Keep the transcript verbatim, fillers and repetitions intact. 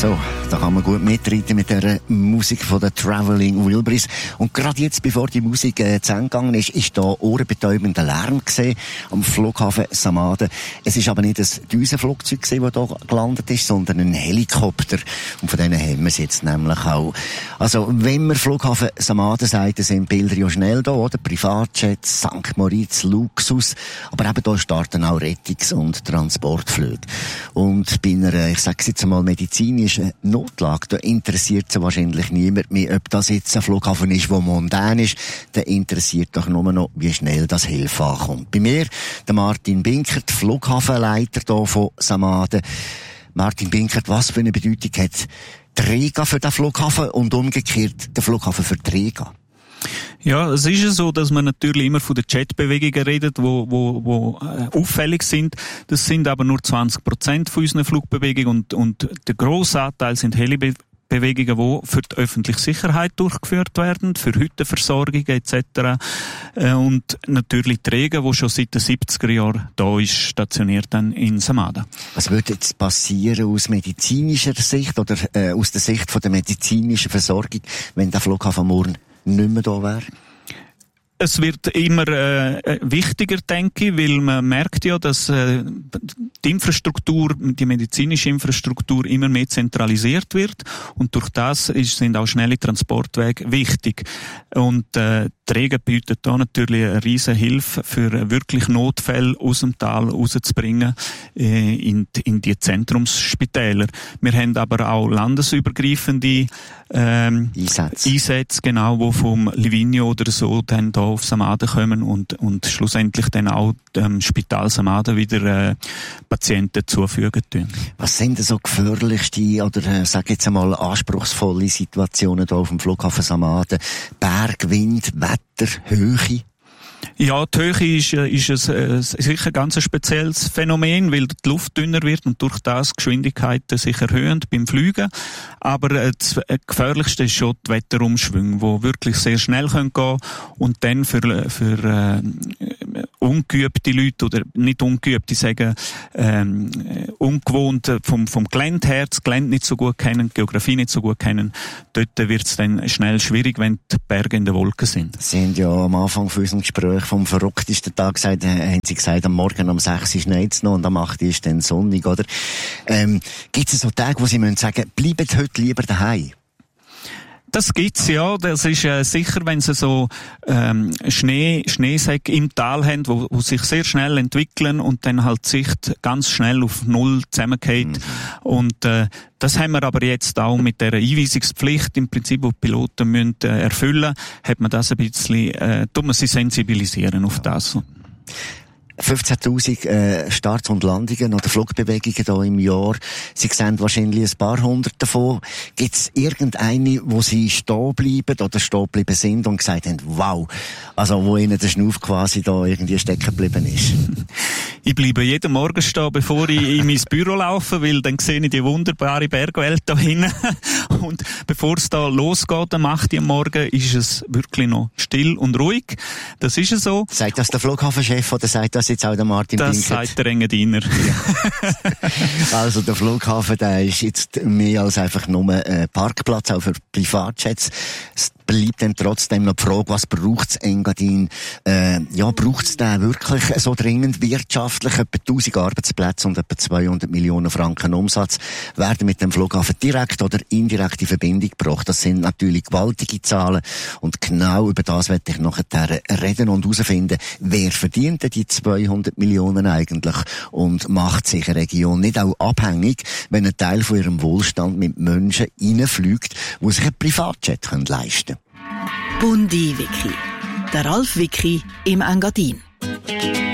So, da kann man gut mitreiten mit der Musik von den Traveling Wilburys. Und gerade jetzt, bevor die Musik äh, zu Ende gegangen ist, ist da ohrenbetäubender Lärm gesehen am Flughafen Samaden. Es ist aber nicht ein Düsenflugzeug gesehen, das hier gelandet ist, sondern ein Helikopter. Und von denen haben wir es jetzt nämlich auch. Also, wenn man Flughafen Samaden sagt, dann sind Bilder ja schnell da, oder? Privatjets, Sankt Moritz, Luxus. Aber eben da starten auch Rettungs- und Transportflüge. Und bei einer, ich sage es jetzt einmal, medizinischen Notlage, da interessiert es wahrscheinlich niemand mehr, ob das jetzt ein Flughafen ist, der mondän ist. Da interessiert doch nur noch, wie schnell das Hilfe ankommt. Bei mir, der Martin Binkert, Flughafenleiter hier von Samaden. Martin Binkert, was für eine Bedeutung hat die Rega für den Flughafen und umgekehrt der Flughafen für die Rega? Ja, es ist ja so, dass man natürlich immer von den Jetbewegungen redet, wo, wo, wo äh, auffällig sind. Das sind aber nur zwanzig Prozent von unseren Flugbewegungen und, und der grosse Anteil sind Helibewegungen, die für die öffentliche Sicherheit durchgeführt werden, für Hüttenversorgung et cetera. Äh, und natürlich die Rega, die schon seit den siebziger Jahren da ist, stationiert dann in Samaden. Was würde jetzt passieren aus medizinischer Sicht oder äh, aus der Sicht von der medizinischen Versorgung, wenn der Flughafen morgen nicht mehr da wäre? Es wird immer äh, wichtiger, denke ich, weil man merkt ja, dass äh, die Infrastruktur, die medizinische Infrastruktur immer mehr zentralisiert wird und durch das ist, sind auch schnelle Transportwege wichtig. Und äh, die Rega bietet da natürlich eine riesen Hilfe für wirklich Notfälle aus dem Tal rauszubringen äh, in, in die Zentrumsspitäler. Wir haben aber auch landesübergreifende ähm, Einsätze. Einsätze, genau, wo vom Livigno oder so dann da auf Samaden kommen und, und schlussendlich dann auch dem Spital Samaden wieder äh, Patienten zufügen tun. Was sind denn so gefährlichste oder äh, sag jetzt einmal anspruchsvolle Situationen hier auf dem Flughafen Samaden? Berg, Wind, Wetter, Höhe? Ja, die Höhe ist, ist ein, äh, sicher ein ganz spezielles Phänomen, weil die Luft dünner wird und durch das die Geschwindigkeiten sich erhöhen beim Fliegen. Aber äh, das Gefährlichste ist schon die Wetterumschwünge, die wirklich sehr schnell gehen können und dann für, für äh, ungeübte Leute oder nicht ungeübte, sagen ähm, ungewohnt vom, vom Gelände her, das Gelände nicht so gut kennen, die Geografie nicht so gut kennen, dort wird es dann schnell schwierig, wenn die Berge in den Wolken sind. Sie haben ja am Anfang von unserem Gespräch vom verrücktesten Tag gesagt, haben Sie gesagt, am Morgen um sechs Uhr schneit es noch und am acht Uhr ist dann sonnig, oder? Ähm, gibt es so Tage, wo Sie müssen sagen, bleibt heute lieber daheim? Das gibt's, ja. Das ist äh, sicher, wenn Sie so ähm, Schnee, Schneesäcke im Tal haben, wo, wo sich sehr schnell entwickeln und dann halt die Sicht ganz schnell auf Null zusammengeht. Mhm. Und äh, das haben wir aber jetzt auch mit der Einweisungspflicht im Prinzip, die die Piloten müssen, äh, erfüllen, hat man das ein bisschen, äh, tut man sie sensibilisieren auf das. fünfzehntausend äh, Starts und Landungen oder Flugbewegungen hier im Jahr. Sie sehen wahrscheinlich ein paar hundert davon. Gibt es irgendeine, wo Sie stehen bleiben oder stehen geblieben sind und gesagt haben, wow, also wo Ihnen der Schnuff quasi da irgendwie stecken geblieben ist? Ich bleibe jeden Morgen stehen, bevor ich in mein Büro laufe, weil dann sehe ich die wunderbare Bergwelt da hinten. Und bevor es da losgeht am acht Uhr am Morgen, ist es wirklich noch still und ruhig. Das ist es so. Sagt das der Flughafenchef oder sagt das jetzt auch der Martin Das Binkert? sagt der Engadiner. Ja. Also der Flughafen, der ist jetzt mehr als einfach nur ein Parkplatz, auch für Privatjets. Es bleibt dann trotzdem noch die Frage, was braucht es Engadin? Äh, ja, braucht es den wirklich so dringend wirtschaftlich? Etwa tausend Arbeitsplätze und etwa zweihundert Millionen Franken Umsatz werden mit dem Flughafen direkt oder indirekt in Verbindung gebracht. Das sind natürlich gewaltige Zahlen und genau über das werde ich nachher reden und herausfinden, wer verdient denn die zweihundert Millionen eigentlich und macht sich eine Region nicht auch abhängig, wenn ein Teil von ihrem Wohlstand mit Menschen reinfliegt, die sich ein Privatjet leisten können. Bundi Wiki. Der Ralf Wiki im Engadin.